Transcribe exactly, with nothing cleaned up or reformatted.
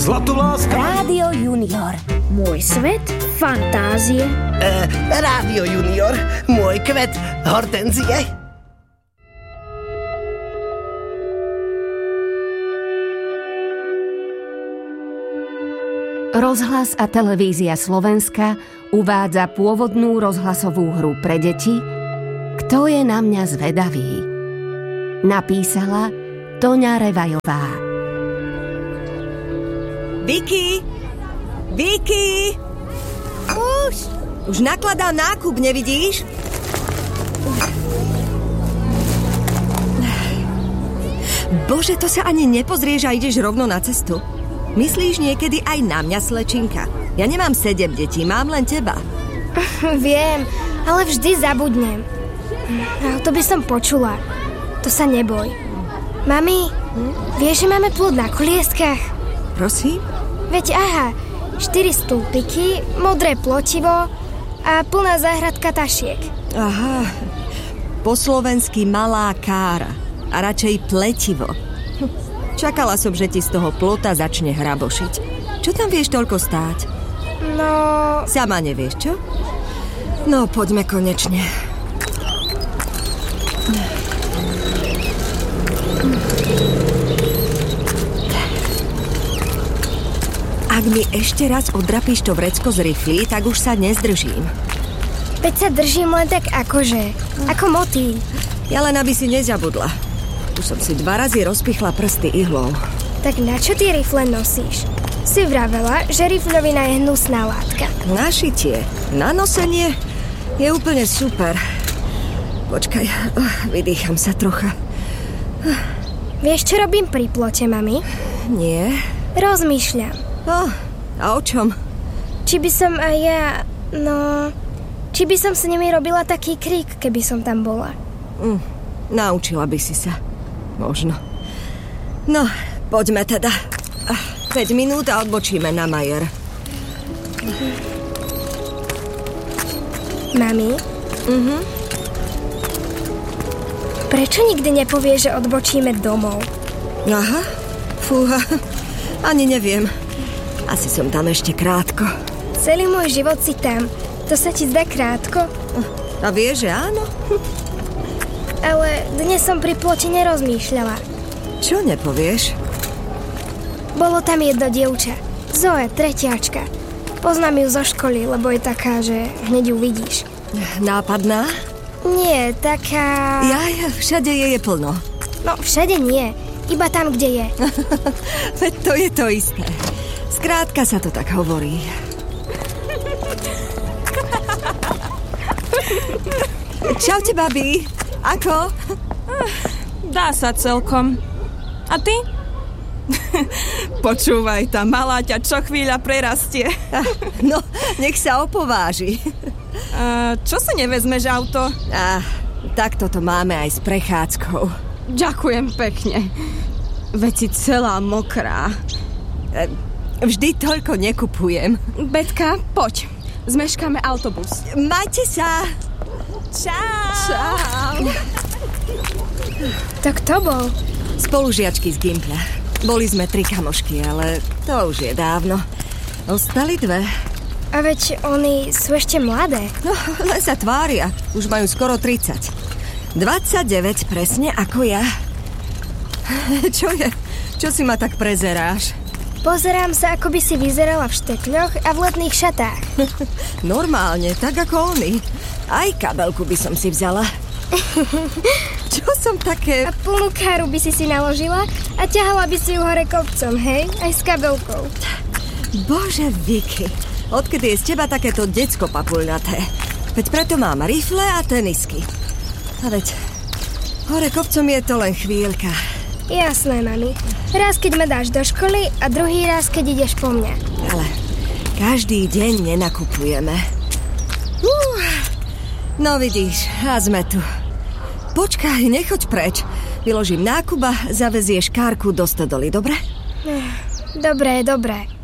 Zlatoláska. Rádio Junior. Môj svet fantázie. E, Rádio Junior. Môj kvet hortenzie. Rozhlas a televízia Slovenska uvádza pôvodnú rozhlasovú hru pre deti Kto je na mňa zvedavý? Napísala Toňa Revajová. Vicky! Vicky! Už! Už nakladám nákup, nevidíš? Bože, to sa ani nepozrieš a ideš rovno na cestu. Myslíš niekedy aj na mňa, slečinka? Ja nemám sedem detí, mám len teba. Viem, ale vždy zabudnem. No, to by som počula. To sa neboj. Mami, hm? vieš, že máme plod na kolieskách? Prosím? Veď aha, štyri stĺpiky, modré plotivo a plná záhradka tašiek. Aha, po slovensky malá kára a radšej pletivo. Čakala som, že ti z toho plota začne hrabošiť. Čo tam vieš toľko stáť? No... Sama nevieš, čo? No, poďme konečne. Ak mi ešte raz odrapíš to vrecko z rifly, tak už sa nezdržím. Veď sa držím len tak akože, ako motýl. Ja len aby si nezabudla. Už som si dva razy rozpichla prsty ihlou. Tak na čo ty rifle nosíš? Si vravela, že rifľovina je hnusná látka. Na šitie, na nosenie je úplne super. Počkaj, oh, vydýcham sa trocha. Vieš, čo robím pri plote, mami? Nie. Rozmýšľam. Oh, a o čom? Či by som aj ja, no... Či by som s nimi robila taký krík, keby som tam bola. Mm, naučila by si sa. Možno. No, poďme teda. päť minút a odbočíme na Majer. Mami? Mhm. Prečo nikdy nepovie, že odbočíme domov? Aha, fúha, ani neviem. Asi som tam ešte krátko. Celý môj život si tam. To sa ti zdá krátko? A vieš, že áno? Ale dnes som pri plote nerozmýšľala. Čo nepovieš? Bolo tam jedno dievča. Zoe, tretiačka. Poznám ju zo školy, lebo je taká, že hneď ju vidíš. Nápadná? Nie, taká... Jaj, všade je je plno. No, všade nie. Iba tam, kde je. Veď to je to isté. Skrátka sa to tak hovorí. Čaute, babi. Ako? Dá sa celkom. A ty? Počúvaj, tá malá ťa čo chvíľa prerastie. No, nech sa opováži. A čo si nevezmeš auto? Ah, tak toto máme aj s prechádzkou. Ďakujem pekne. Veď si celá mokrá. Vždy toľko nekupujem. Betka, poď. Zmeškáme autobus. Majte sa. Čau. Čau. To kto bol? Spolužiačky z Gimpla. Boli sme tri kamošky, ale to už je dávno. Ostali dve. A veď oni sú ešte mladé. No, len sa tvária. Už majú skoro tridsať. dvadsaťdeväť presne ako ja. Čo je? Čo si ma tak prezeráš? Pozerám sa, ako by si vyzerala v štekľoch a v letných šatách. Normálne, tak ako oni. Aj kabelku by som si vzala. Čo som také... A plnú káru by si si naložila a ťahala by si ju hore kopcom, hej? Aj s kabelkou. Bože, Vicky, odkedy je z teba takéto decko papuľnaté? Veď preto mám rifle a tenisky. A veď hore kopcom je to len chvíľka. Jasné, mami. Raz, keď ma dáš do školy a druhý raz, keď ideš po mňa. Ale každý deň nenakupujeme. Uh, no vidíš, a sme tu. Počkaj, nechoď preč. Vyložím nákup a zavezieš kárku do stodoly, dobre? Dobre, dobre.